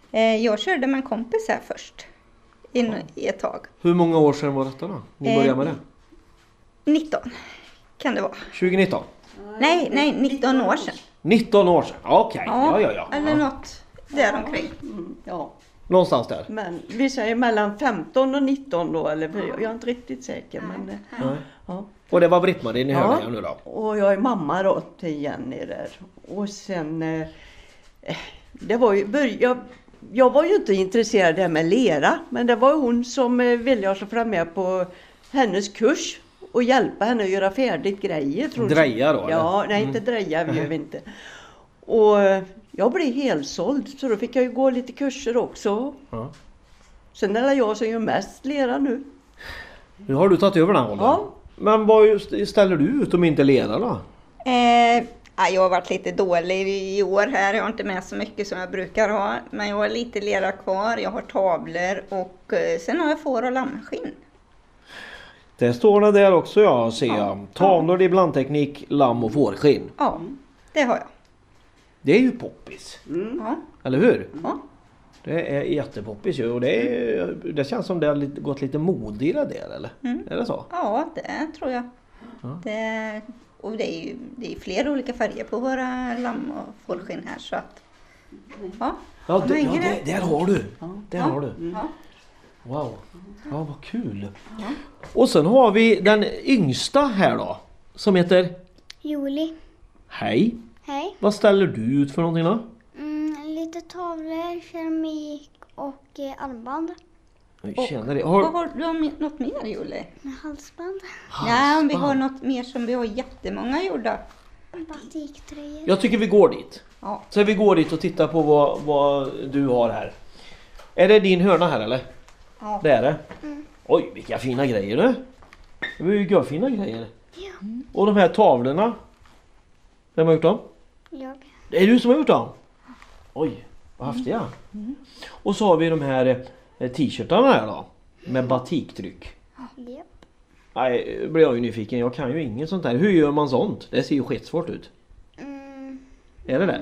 Jag körde med en kompis här först. I ett tag. Hur många år sedan var detta då? Ni började med det? 19 kan det vara. 2019? Nej, 19 år sedan. 19 år sedan, okej. Ja. Eller något däromkring. Ja. Någonstans där. Men vi säger mellan 15 och 19 då, eller jag är inte riktigt säker. Men, ja. Och det var Britt-Marie ni hörde jag nu då? Och jag är mamma då till Jenny där. Och sen, det var ju, jag var ju inte intresserad av det med lera, men det var hon som ville jag så fram med på hennes kurs och hjälpa henne att göra färdigt grejer. Dreja då? Ja, nej inte dreja, vi gör vi inte. Och jag blev helsåld, så då fick jag ju gå lite kurser också. Ja. Sen är det jag som gör mest lera nu. Nu har du tagit över den rollen. Ja. Men vad ställer du ut om inte lera då? Jag har varit lite dålig i år här. Jag har inte med så mycket som jag brukar ha. Men jag har lite lera kvar. Jag har tavlor och sen har jag får- och lammskinn. Det står det där också jag ser. Tavlor i blandteknik, lamm och fårskinn. Ja, det har jag. Det är ju poppis. Ja. Eller hur? Ja. Det är jättepoppis ju. Och det känns som det har gått lite mod i det där, eller? Är det så? Ja, det tror jag. Ja. Och det är fler olika färger på våra lamm- och fårskinn här. Så att, där har du. Där har du. Ja. Wow. Ja, vad kul. Ja. Och sen har vi den yngsta här då. Som heter? Julie. Hej. Hej. Vad ställer du ut för någonting då? Lite tavlor, keramik och armband. Har du något mer, Julie? Halsband. Nej, om vi har något mer som vi har jättemånga gjorda. Batiktröjor. Jag tycker vi går dit. Ja. Så vi går dit och tittar på vad du har här. Är det din hörna här eller? Ja. Det är det. Oj, vilka fina grejer du. Det var ju fina grejer. Ja. Och de här tavlorna. Vem har gjort dem? Jag. Det är du som har gjort dem? Oj, vad häftiga. Och så har vi de här t-shirtarna här då. Med batiktryck. Japp. Nej, blir jag ju nyfiken. Jag kan ju inget sånt där. Hur gör man sånt? Det ser ju skitsvårt ut. Är det det?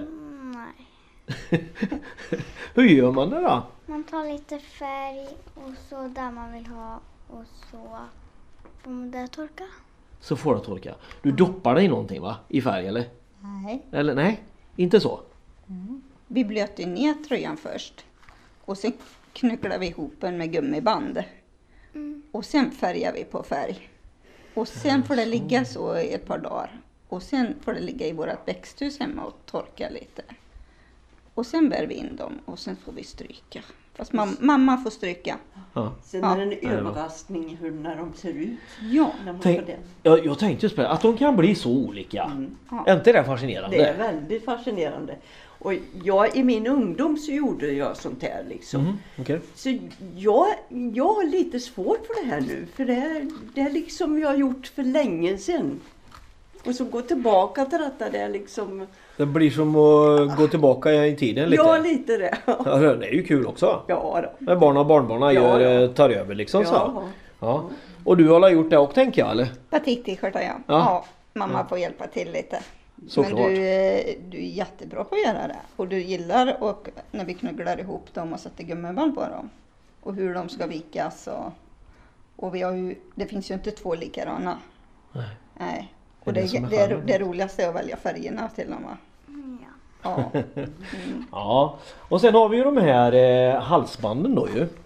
Nej. Hur gör man det då? Man tar lite färg och så där man vill ha och så får man det torka. Så får det torka. Du doppar dig i någonting va? I färg eller? Nej. Eller nej? Inte så? Vi blöter ner tröjan först. Och sen knycklar vi ihop den med gummiband. Och sen färgar vi på färg. Och sen får det ligga så i ett par dagar. Och sen får det ligga i vårat växthus hemma och torka lite. Och sen bär vi in dem och sen får vi stryka. Fast mamma får stryka. Ja. Sen är det en överraskning när de ser ut. Ja. När man får den. Jag tänkte just på det, att de kan bli så olika. Är inte det fascinerande? Det är väldigt fascinerande. Och i min ungdom så gjorde jag sånt här liksom. Okay. Så jag har lite svårt för det här nu. För det är liksom jag har gjort för länge sedan. Och så gå tillbaka till detta, det är liksom... Det blir som att gå tillbaka i tiden lite. Ja, lite det. Ja, det är ju kul också. Ja då. När barn och barnbarna tar över liksom så. Ja. Och du har gjort det också tänker jag, eller? Batik-t-shirtar ja. Mamma får hjälpa till lite. Såklart. Men du är jättebra på att göra det. Och du gillar och när vi knugglar ihop dem och sätter gummiband på dem. Och hur de ska vikas. Och vi har ju, det finns ju inte två likadana. Nej. Och det roligaste är att välja färgerna till dem va? Ja. Ja. Och sen har vi ju de här halsbanden då ju.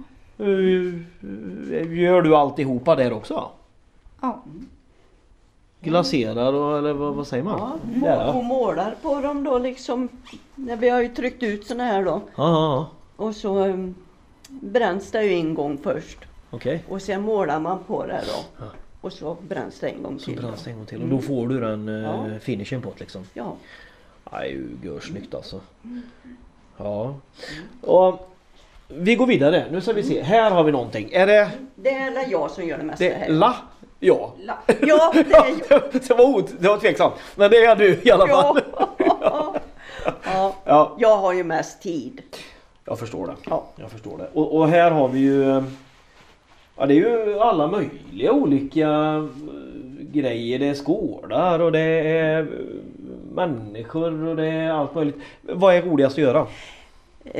Gör du alltihopa där också? Ja. Glaserar eller vad säger man? Ja, och målar på dem då liksom. När vi har ju tryckt ut såna här då. Ja. Och så bränns det ju en gång först. Okej. Och sen målar man på det då. Och så bränns det en gång till. Och då får du den finishen på det liksom. Ja. Det är ju görsnyggt alltså. Ja. Och vi går vidare. Nu ska vi se. Här har vi någonting. Är det... Det är jag som gör det mesta här. Ja. Ja, det är jag. Det var tveksamt. Men det är du i alla fall. Ja. Jag har ju mest tid. Jag förstår det. Ja. Jag förstår det. Och här har vi ju... Ja, det är ju alla möjliga olika grejer. Det är skålar och det är människor och det är allt möjligt. Vad är roligast att göra?